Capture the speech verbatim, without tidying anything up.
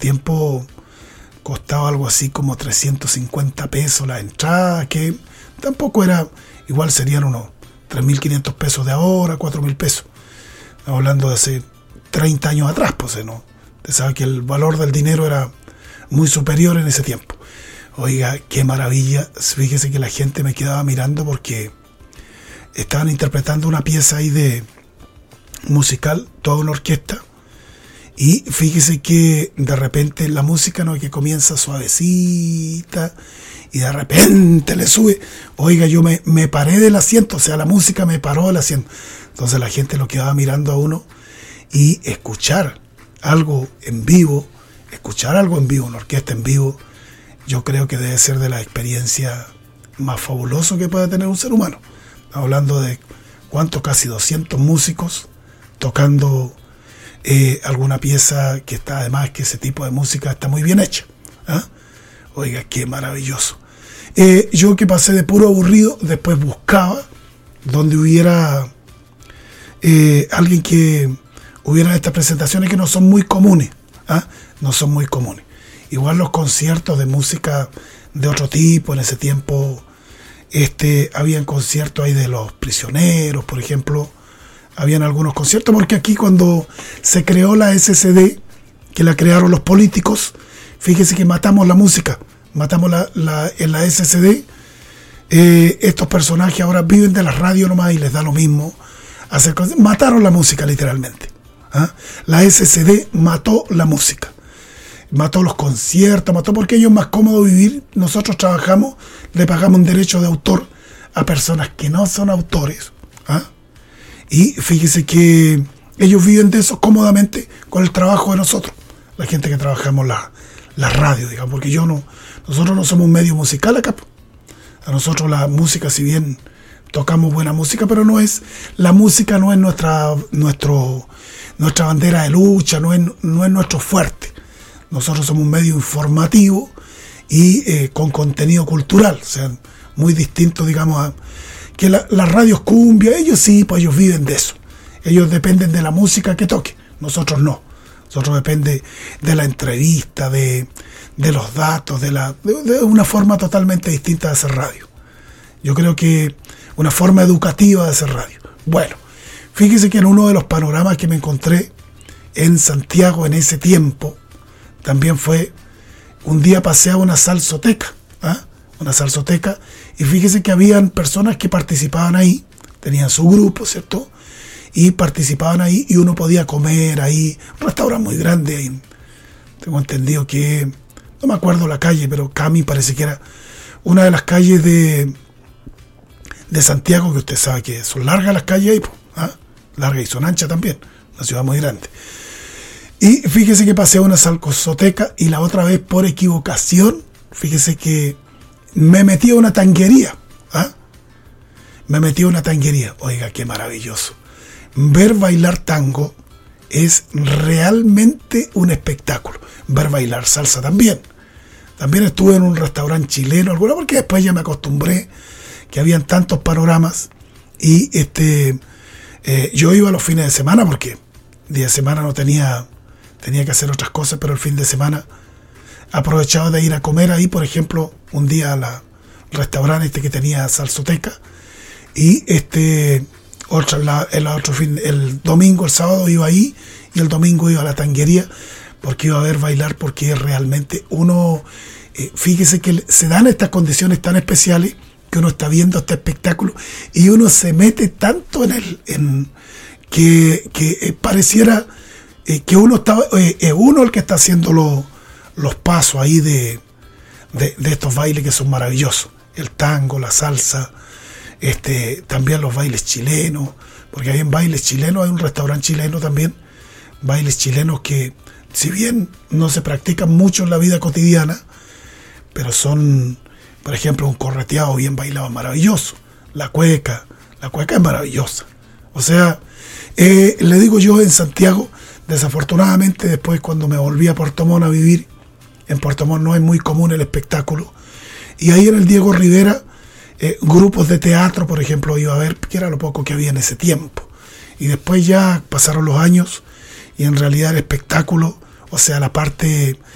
tiempo costaba algo así como trescientos cincuenta pesos la entrada, que tampoco era, igual serían unos tres mil quinientos pesos de ahora, cuatro mil pesos. Estamos hablando de hace treinta años atrás, pues, ¿no? Usted sabe que el valor del dinero era muy superior en ese tiempo. Oiga, qué maravilla. Fíjese que la gente me quedaba mirando porque estaban interpretando una pieza ahí de musical, toda una orquesta, y fíjese que de repente la música, ¿no?, que comienza suavecita y de repente le sube. Oiga, yo me, me paré del asiento, o sea, la música me paró del asiento. Entonces la gente lo quedaba mirando a uno, y escuchar algo en vivo, escuchar algo en vivo, una orquesta en vivo, yo creo que debe ser de la experiencia más fabuloso que puede tener un ser humano. Estamos hablando de cuánto, casi doscientos músicos tocando eh, alguna pieza que está, además que ese tipo de música está muy bien hecha. ¿Ah? Oiga, qué maravilloso. Eh, yo, que pasé de puro aburrido, después buscaba donde hubiera eh, alguien que hubiera estas presentaciones que no son muy comunes. ¿Ah? No son muy comunes. Igual los conciertos de música de otro tipo, en ese tiempo este, habían conciertos ahí de Los Prisioneros, por ejemplo. Habían algunos conciertos, porque aquí cuando se creó la S S D, que la crearon los políticos, fíjese que matamos la música, matamos la, la, en la S S D. Eh, estos personajes ahora viven de la radio nomás y les da lo mismo hacer cosas. Mataron la música literalmente. ¿Ah? La S S D mató la música, mató los conciertos, mató, porque ellos es más cómodo vivir. Nosotros trabajamos, le pagamos un derecho de autor a personas que no son autores. ¿Ah? Y fíjese que ellos viven de eso cómodamente con el trabajo de nosotros, la gente que trabajamos la, la radio, digamos, porque yo no, nosotros no somos un medio musical acá. A nosotros la música, si bien tocamos buena música, pero no es, la música no es nuestra, nuestro, nuestra bandera de lucha, no es, no es nuestro fuerte. Nosotros somos un medio informativo y eh, con contenido cultural, o sea, muy distinto, digamos, a que la, las radios cumbia. Ellos sí, pues ellos viven de eso. Ellos dependen de la música que toque. Nosotros no. Nosotros depende de la entrevista, de, de los datos, de, la, de, de una forma totalmente distinta de hacer radio. Yo creo que una forma educativa de hacer radio. Bueno, fíjese que en uno de los panoramas que me encontré en Santiago en ese tiempo, también fue, un día pasé a una salsoteca, ¿ah? una salsoteca, y fíjese que habían personas que participaban ahí, tenían su grupo, ¿cierto? Y participaban ahí, y uno podía comer ahí, un restaurante muy grande ahí. Tengo entendido que, no me acuerdo la calle, pero Cami parece que era una de las calles de, de Santiago, que usted sabe que son largas las calles ahí, ¿ah? Largas y son anchas también, una ciudad muy grande. Y fíjese que pasé a una salsoteca, y la otra vez, por equivocación, fíjese que me metí a una tanguería. ¿Ah? Me metí a una tanguería. Oiga, qué maravilloso. Ver bailar tango es realmente un espectáculo. Ver bailar salsa también. También estuve en un restaurante chileno, alguna, porque después ya me acostumbré que habían tantos panoramas. Y este eh, yo iba los fines de semana, porque día de semana no tenía, tenía que hacer otras cosas, pero el fin de semana aprovechaba de ir a comer ahí, por ejemplo, un día al restaurante este que tenía salsoteca, y este otro, la, el otro fin, el domingo, el sábado iba ahí, y el domingo iba a la tanguería, porque iba a ver bailar, porque realmente uno, eh, fíjese que se dan estas condiciones tan especiales, que uno está viendo este espectáculo, y uno se mete tanto en el, en que, que eh, pareciera eh, que uno está, eh, es uno el que está haciendo los los pasos ahí de, de, de estos bailes que son maravillosos. El tango, la salsa, este, también los bailes chilenos, porque hay en bailes chilenos, hay un restaurante chileno también, bailes chilenos que, si bien no se practican mucho en la vida cotidiana, pero son, por ejemplo, un correteado bien bailado, maravilloso. La cueca, la cueca es maravillosa. O sea, eh, le digo yo, en Santiago, desafortunadamente, después cuando me volví a Puerto Montt a vivir, en Puerto Montt no es muy común el espectáculo, y ahí en el Diego Rivera, eh, grupos de teatro, por ejemplo, iba a ver, que era lo poco que había en ese tiempo, y después ya pasaron los años, y en realidad el espectáculo, o sea, la parte